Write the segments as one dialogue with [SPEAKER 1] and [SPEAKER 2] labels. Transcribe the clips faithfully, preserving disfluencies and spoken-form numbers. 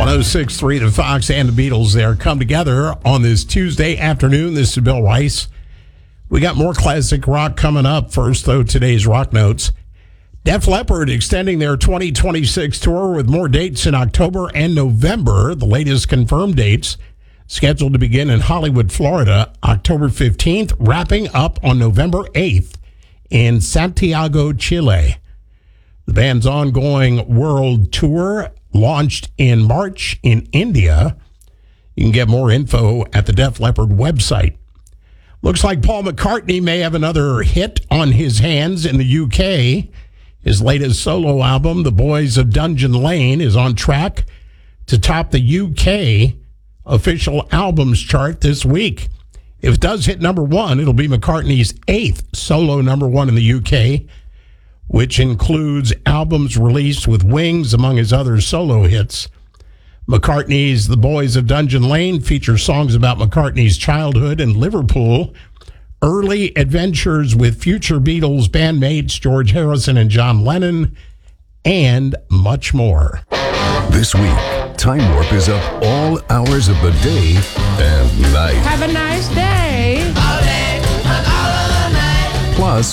[SPEAKER 1] one oh six point three, the Fox and the Beatles there come together on this Tuesday afternoon. This is Bill Weiss. We got more classic rock coming up. First, though, today's Rock Notes. Def Leppard extending their twenty twenty-six tour with more dates in October and November. The latest confirmed dates scheduled to begin in Hollywood, Florida, October fifteenth, wrapping up on November eighth in Santiago, Chile. The band's ongoing world tour launched in March in India. You can get more info at the Def Leppard website. Looks like Paul McCartney may have another hit on his hands in the U K. His latest solo album, The Boys of Dungeon Lane, is on track to top the U K official albums chart this week. If it does hit number one, it'll be McCartney's eighth solo number one in the U K, which includes albums released with Wings among his other solo hits. McCartney's The Boys of Dungeon Lane features songs about McCartney's childhood in Liverpool, early adventures with future Beatles bandmates George Harrison and John Lennon, and much more.
[SPEAKER 2] This week, Time Warp is up all hours of the day and night.
[SPEAKER 3] Have a nice day.
[SPEAKER 4] All day and all of the night.
[SPEAKER 2] Plus,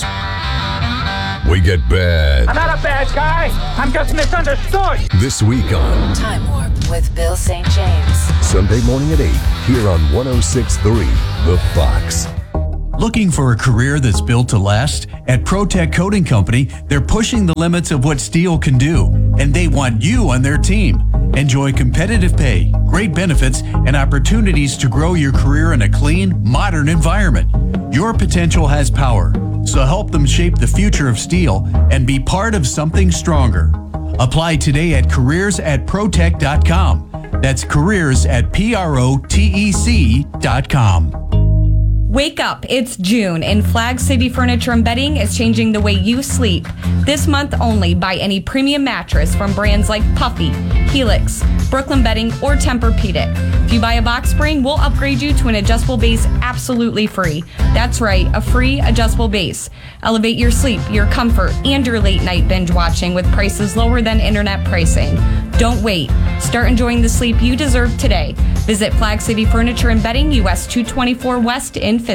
[SPEAKER 2] we get bad.
[SPEAKER 5] I'm not a bad guy. I'm just misunderstood.
[SPEAKER 2] This week on
[SPEAKER 6] Time Warp with Bill Saint James.
[SPEAKER 2] Sunday morning at eight, here on one oh six point three, The Fox.
[SPEAKER 7] Looking for a career that's built to last? At ProTech Coating Company, they're pushing the limits of what steel can do, and they want you on their team. Enjoy competitive pay, great benefits, and opportunities to grow your career in a clean, modern environment. Your potential has power, so help them shape the future of steel and be part of something stronger. Apply today at careers at protech dot com. That's careers at P R O T E C dot com.
[SPEAKER 8] Wake up, it's June, and Flag City Furniture and Bedding is changing the way you sleep. This month only, buy any premium mattress from brands like Puffy, Helix, Brooklyn Bedding, or Tempur-Pedic. If you buy a box spring, we'll upgrade you to an adjustable base absolutely free. That's right, a free adjustable base. Elevate your sleep, your comfort, and your late night binge watching with prices lower than internet pricing. Don't wait. Start enjoying the sleep you deserve today. Visit Flag City Furniture and Bedding, U S two twenty-four West in Fifth.